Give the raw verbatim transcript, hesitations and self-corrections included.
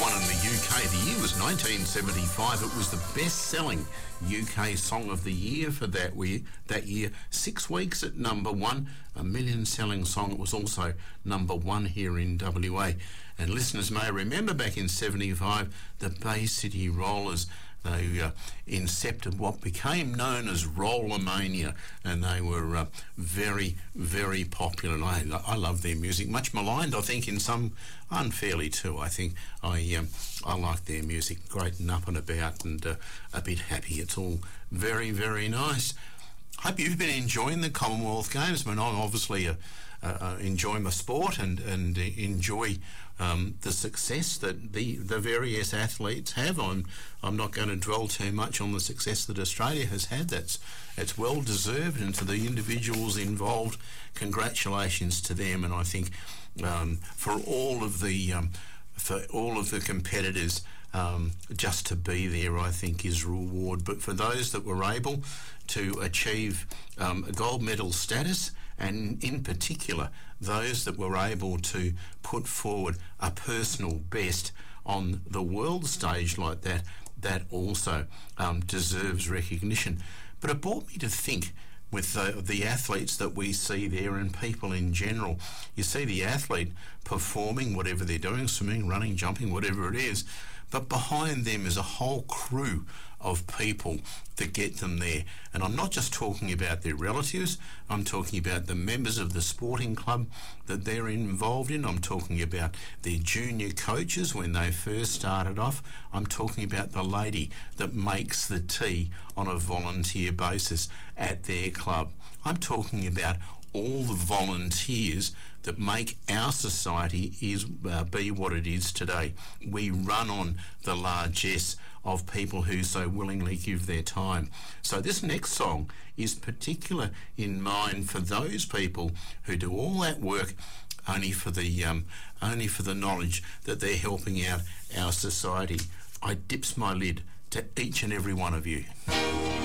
one in the U K. The year was nineteen seventy-five. It was the best-selling U K Song of the Year for that year. That year, six weeks at number one, a million-selling song. It was also number one here in W A. And listeners may remember back in seventy-five, the Bay City Rollers. They uh, incepted what became known as Rollermania, and they were uh, very, very popular. And I, I love their music, much maligned, I think, in some unfairly too. I think I um, I like their music, great and up and about, and uh, a bit happy. It's all very, very nice. Hope you've been enjoying the Commonwealth Games. I mean, I'm obviously uh, uh, enjoy my sport and and enjoy um, the success that the the various athletes have. I'm I'm not going to dwell too much on the success that Australia has had. That's it's well deserved, and to the individuals involved, congratulations to them. And I think um, for all of the um, for all of the competitors, um, just to be there, I think, is reward. But for those that were able to achieve um, a gold medal status, and in particular those that were able to put forward a personal best on the world stage like that, that also um, deserves recognition. But it brought me to think, with the, the athletes that we see there and people in general, you see the athlete performing whatever they're doing, swimming, running, jumping, whatever it is, but behind them is a whole crew of people that get them there. And I'm not just talking about their relatives, I'm talking about the members of the sporting club that they're involved in. I'm talking about their junior coaches when they first started off. I'm talking about the lady that makes the tea on a volunteer basis at their club. I'm talking about all the volunteers that make our society is uh, be what it is today. We run on the largesse of people who so willingly give their time. So this next song is particular in mind for those people who do all that work only for the um, only for the knowledge that they're helping out our society. I dips my lid to each and every one of you.